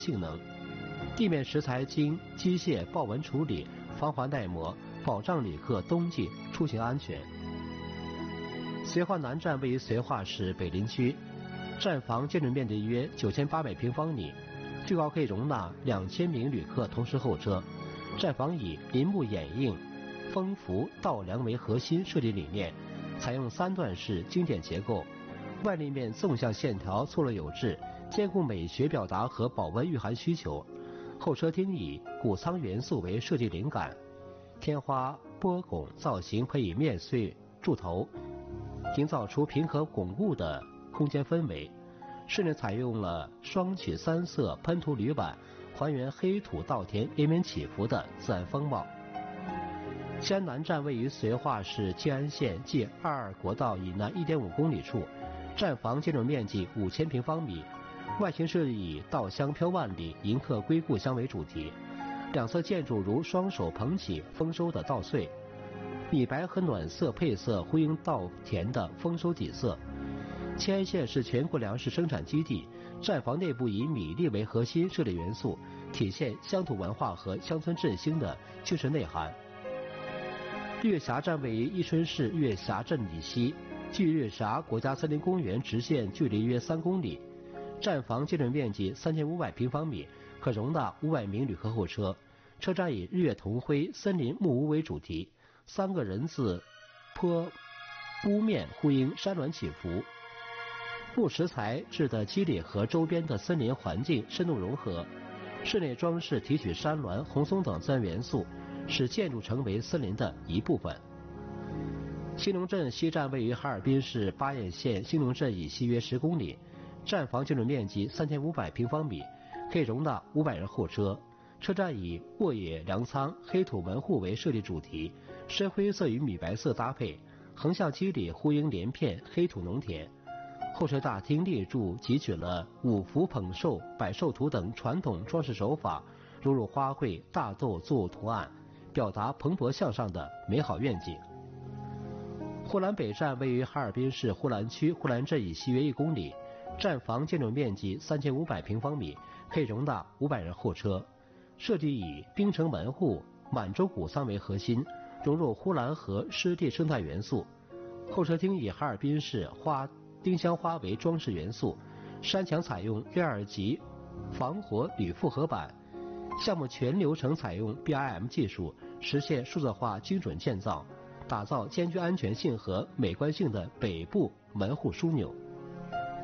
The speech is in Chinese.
性能。地面石材经机械豹纹处理，防滑耐磨，保障旅客冬季出行安全。绥化南站位于绥化市北林区，站房建筑面积约9800平方米，最高可以容纳2000名旅客同时候车。站房以林木掩映、风幅倒梁为核心设计理念，采用3段式经典结构，外立面纵向线条错落有致，兼顾美学表达和保温御寒需求。候车厅以谷仓元素为设计灵感，天花波拱造型配以面碎柱头，营造出平和巩固的空间氛围。室内采用了双曲3色喷涂铝板，还原黑土稻田连绵起伏的自然风貌。西安南站位于绥化市静安县距22国道以南1.5公里处，站房建筑面积5000平方米，外形是以稻香飘万里，迎客归故乡为主题。两侧建筑如双手捧起丰收的稻穗，米白和暖色配色呼应稻田的丰收景色。静安县是全国粮食生产基地，站房内部以米粒为核心设计元素，体现乡土文化和乡村振兴的精神内涵。月峡站位于伊春市月峡镇以西，距月峡国家森林公园直线距离约3公里。站房建筑面积3500平方米，可容纳500名旅客候车。车站以日月同辉、森林木屋为主题，3个人字坡屋面呼应山峦起伏。木石材质的肌理和周边的森林环境深度融合，室内装饰提取山峦、红松等自然元素，使建筑成为森林的一部分。兴隆镇西站位于哈尔滨市巴彦县兴隆镇以西约10公里，站房建筑面积3500平方米，可以容纳500人候车。车站以沃野粮仓、黑土门户为设计主题，深灰色与米白色搭配，横向肌理呼应连片黑土农田。候车大厅立柱汲取了五福捧寿、百寿图等传统装饰手法，融入花卉、大豆作物图案，表达蓬勃向上的美好愿景。呼兰北站位于哈尔滨市呼兰区呼兰镇以西约1公里，站房建筑面积3500平方米，可以容纳500人候车。设计以冰城门户、满洲谷仓为核心，融入呼兰河湿地生态元素。候车厅以哈尔滨市丁香花为装饰元素，山墙采用6.2级防火铝复合板。项目全流程采用 BIM 技术，实现数字化精准建造，打造兼具安全性和美观性的北部门户枢纽。